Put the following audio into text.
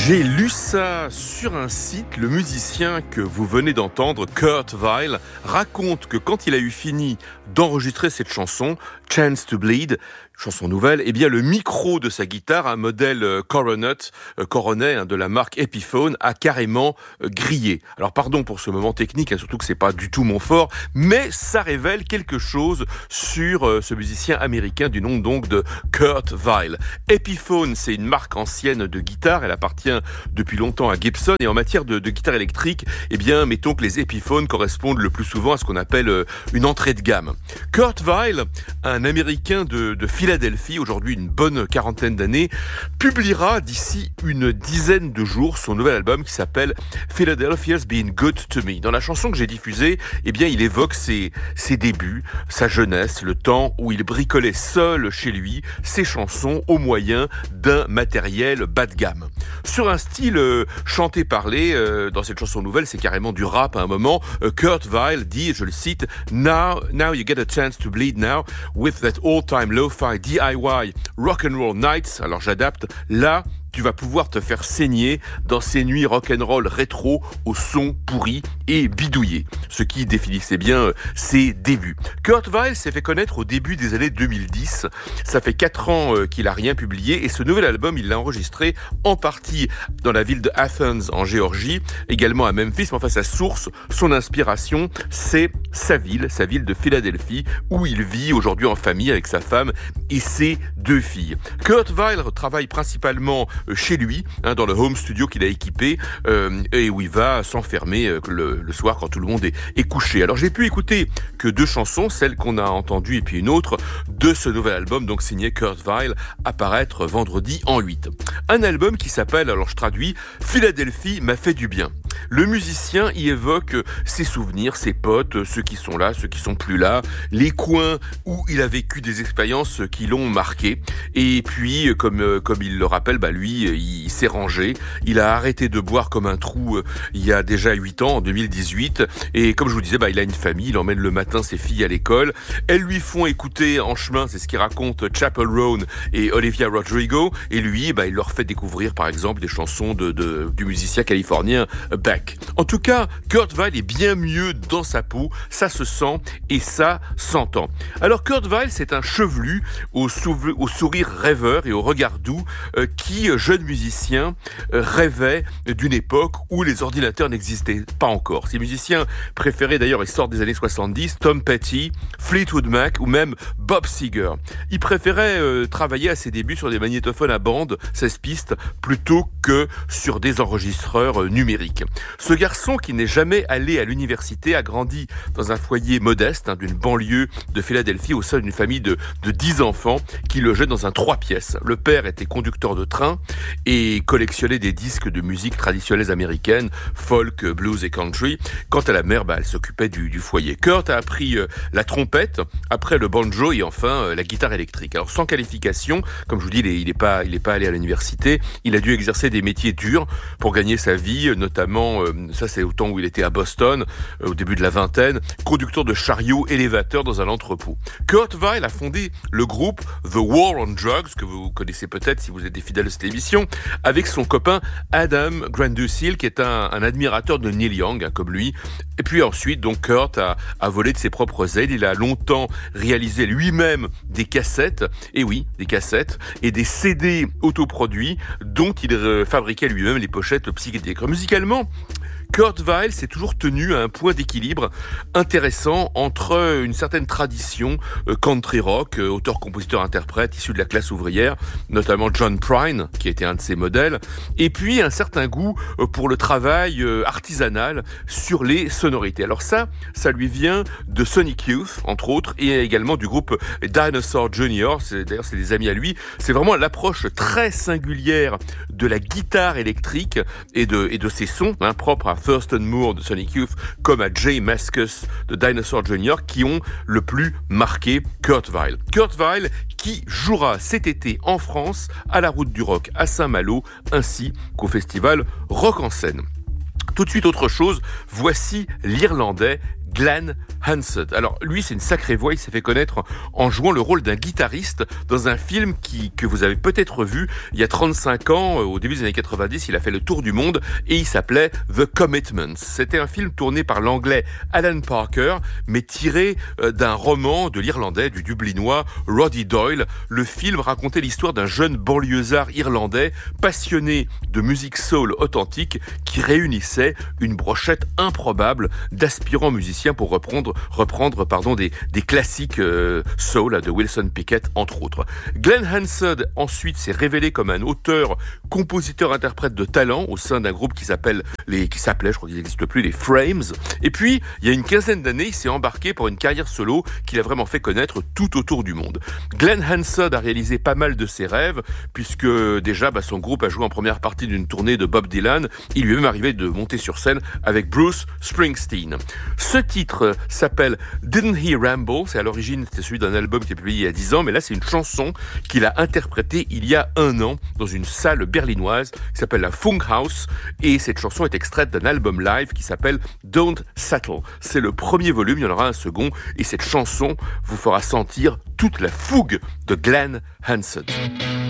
J'ai lu ça sur un site. Le musicien que vous venez d'entendre, Kurt Weill, raconte que quand il a eu fini d'enregistrer cette chanson, Chance to Bleed, chanson nouvelle, eh bien le micro de sa guitare, un modèle Coronet de la marque Epiphone, a carrément grillé. Alors pardon pour ce moment technique, surtout que c'est pas du tout mon fort, mais ça révèle quelque chose sur ce musicien américain du nom donc de Kurt Weill. Epiphone, c'est une marque ancienne de guitare, elle appartient depuis longtemps à Gibson, et en matière de guitare électrique, eh bien mettons que les Epiphones correspondent le plus souvent à ce qu'on appelle une entrée de gamme. Kurt Weill, un Américain de Philadelphie, aujourd'hui une bonne quarantaine d'années, publiera d'ici une dizaine de jours son nouvel album qui s'appelle Philadelphia's Been Good to Me. Dans la chanson que j'ai diffusée, eh bien, il évoque ses débuts, sa jeunesse, le temps où il bricolait seul chez lui ses chansons au moyen d'un matériel bas de gamme. Sur un style chanté-parlé, dans cette chanson nouvelle, c'est carrément du rap à un moment. Kurt Weill dit, je le cite, Now you get a chance to bleed now with that all-time lo-fi DIY rock and roll nights. Alors j'adapte. Là, tu vas pouvoir te faire saigner dans ces nuits rock'n'roll rétro au son pourri et bidouillé, ce qui définissait bien ses débuts. Kurt Weill s'est fait connaître au début des années 2010. Ça fait 4 ans qu'il a rien publié et ce nouvel album, il l'a enregistré en partie dans la ville de Athens en Géorgie, également à Memphis. Mais enfin, sa source, son inspiration, c'est sa ville de Philadelphie, où il vit aujourd'hui en famille avec sa femme et ses 2 filles. Kurt Weill travaille principalement chez lui, dans le home studio qu'il a équipé, et où il va s'enfermer le soir quand tout le monde est couché. Alors j'ai pu écouter que 2 chansons, celle qu'on a entendue et puis une autre, de ce nouvel album, donc signé Kurt Weill, apparaître vendredi en 8. Un album qui s'appelle, alors je traduis, Philadelphie m'a fait du bien. Le musicien y évoque ses souvenirs, ses potes, ceux qui sont là, ceux qui sont plus là, les coins où il a vécu des expériences qui l'ont marqué. Et puis, comme il le rappelle, lui, il s'est rangé. Il a arrêté de boire comme un trou il y a déjà 8 ans, en 2018. Et comme je vous disais, il a une famille, il emmène le matin ses filles à l'école. Elles lui font écouter en chemin, c'est ce qu'il raconte, Chappell Roan et Olivia Rodrigo. Et lui, il leur fait découvrir, par exemple, des chansons du musicien californien Beck. En tout cas, Kurt Weill est bien mieux dans sa peau, ça se sent et ça s'entend. Alors Kurt Weill, c'est un chevelu au sourire rêveur et au regard doux qui, jeune musicien, rêvait d'une époque où les ordinateurs n'existaient pas encore. Ses musiciens préférés d'ailleurs, ils sortent des années 70, Tom Petty, Fleetwood Mac ou même Bob Seger. Il préférait travailler à ses débuts sur des magnétophones à bande, 16 pistes, plutôt que sur des enregistreurs numériques. Ce garçon qui n'est jamais allé à l'université a grandi dans un foyer modeste d'une banlieue de Philadelphie au sein d'une famille de 10 enfants qui logeait dans un 3 pièces. Le père était conducteur de train et collectionnait des disques de musique traditionnelle américaine, folk, blues et country. Quant à la mère, elle s'occupait du foyer. Kurt a appris la trompette, après le banjo et enfin la guitare électrique. Alors sans qualification, comme je vous dis, il est pas allé à l'université. Il a dû exercer des métiers durs pour gagner sa vie, notamment, ça c'est au temps où il était à Boston, au début de la vingtaine, conducteur de chariot élévateur dans un entrepôt. Kurt Weill a fondé le groupe The War on Drugs, que vous connaissez peut-être si vous êtes des fidèles de cette émission, avec son copain Adam Grandusil, qui est un admirateur de Neil Young, comme lui. Et puis ensuite, donc Kurt a volé de ses propres ailes. Il a longtemps réalisé lui-même des cassettes, et oui, des cassettes, et des CD autoproduits, dont il fabriquait lui-même les pochettes psychédéliques. Musicalement, Kurt Weill s'est toujours tenu à un point d'équilibre intéressant entre une certaine tradition country rock, auteur-compositeur-interprète issu de la classe ouvrière, notamment John Prine, qui était un de ses modèles, et puis un certain goût pour le travail artisanal sur les sonorités. Alors ça lui vient de Sonic Youth, entre autres, et également du groupe Dinosaur Jr. D'ailleurs, c'est des amis à lui. C'est vraiment l'approche très singulière de la guitare électrique et de ses sons propres à Thurston Moore de Sonic Youth comme à Jay Mascis de Dinosaur Jr. qui ont le plus marqué Kurt Weill. Kurt Weill qui jouera cet été en France à la Route du Rock à Saint-Malo ainsi qu'au festival Rock en Seine. Tout de suite autre chose, voici l'Irlandais Glenn Hansard. Alors lui, c'est une sacrée voix, il s'est fait connaître en jouant le rôle d'un guitariste dans un film que vous avez peut-être vu il y a 35 ans, au début des années 90, il a fait le tour du monde et il s'appelait The Commitments. C'était un film tourné par l'anglais Alan Parker, mais tiré d'un roman de l'irlandais, du dublinois Roddy Doyle. Le film racontait l'histoire d'un jeune banlieusard irlandais passionné de musique soul authentique qui réunissait une brochette improbable d'aspirants musiciens pour reprendre des classiques soul de Wilson Pickett entre autres. Glenn Hansard ensuite s'est révélé comme un auteur, compositeur, interprète de talent au sein d'un groupe qui s'appelait, je crois qu'ils n'existent plus, les Frames. Et puis, il y a une quinzaine d'années, il s'est embarqué pour une carrière solo qu'il a vraiment fait connaître tout autour du monde. Glenn Hansard a réalisé pas mal de ses rêves, puisque déjà, son groupe a joué en première partie d'une tournée de Bob Dylan. Il lui est même arrivé de monter sur scène avec Bruce Springsteen. Ce titre s'appelle Didn't He Ramble? C'est à l'origine, c'était celui d'un album qui est publié il y a 10 ans, mais là, c'est une chanson qu'il a interprétée il y a 1 an dans une salle berlinoise qui s'appelle la Funkhaus, et cette chanson est extraite d'un album live qui s'appelle Don't Settle. C'est le premier volume, il y en aura un second, et cette chanson vous fera sentir toute la fougue de Glenn Hansard.